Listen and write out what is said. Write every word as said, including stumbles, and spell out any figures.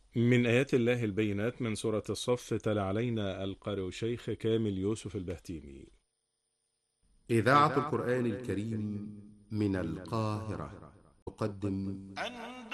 من آيات الله البينات من سورة الصف تلا علينا القارئ الشيخ كامل يوسف البهتيمي. إذاعة القرآن الكريم من القاهرة تقدم